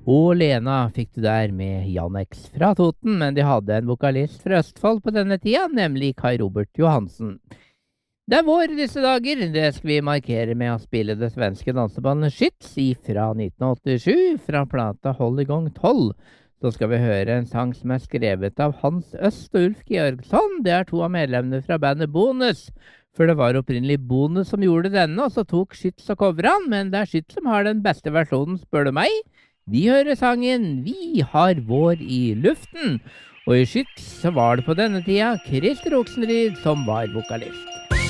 Og Lena fikk du der med Jan X fra Toten, men de hadde en vokalist fra Østfold på denne tida, nemlig Kai Robert Johansen. Det er vår disse dager, det skal vi markere med å spille det svenske dansebandet Skytz fra 1987, fra plata Hold i gang 12. Så skal vi høre en sang som er skrevet av Hans Øst og Ulf Georgsson, det er to av medlemmene fra bandet Bonus. For det var opprinnelig Bonus som gjorde denne, og så tok Skytz og coveren, men det er Skytz som har den beste versjonen, spør du meg. Vi hører sangen Vi har vår i luften, og i Skytz så var det på denne tida Christer Oxenryd som var vokalist.